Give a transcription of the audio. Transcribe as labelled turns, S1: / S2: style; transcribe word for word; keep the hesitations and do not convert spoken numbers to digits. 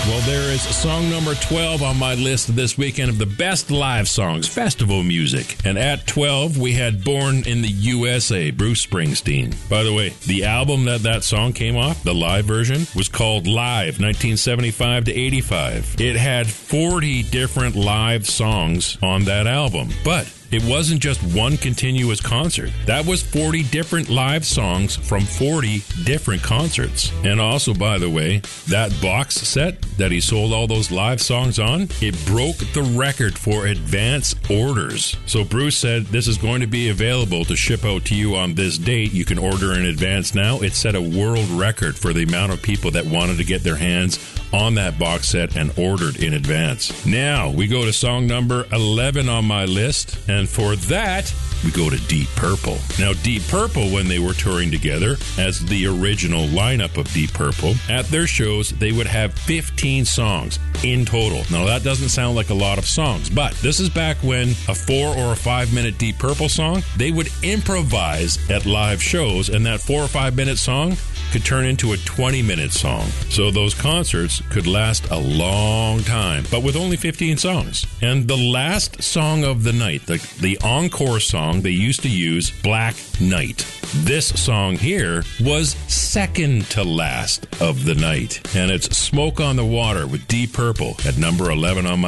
S1: Well, there is song number twelve on my list this weekend of the best live songs, festival music. And at twelve, we had Born in the U S A, Bruce Springsteen. By the way, the album that that song came off, the live version, was called Live, nineteen seventy-five to eighty-five. It had forty different live songs on that album. But it wasn't just one continuous concert. That was forty different live songs from forty different concerts. And also, by the way, that box set that he sold all those live songs on, it broke the record for advance orders. So Bruce said, this is going to be available to ship out to you on this date. You can order in advance now. It set a world record for the amount of people that wanted to get their hands on that box set and ordered in advance. Now, we go to song number eleven on my list, and for that, we go to Deep Purple. Now, Deep Purple, when they were touring together as the original lineup of Deep Purple, at their shows, they would have fifteen songs in total. Now, that doesn't sound like a lot of songs, but this is back when a four or a five minute Deep Purple song, they would improvise at live shows, and that four or five minute song could turn into a twenty minute song. So those concerts could last a long time, but with only fifteen songs. And the last song of the night, the, the encore song, they used to use Black Knight. This song here was second to last of the night, and it's Smoke on the Water with Deep Purple at number eleven on my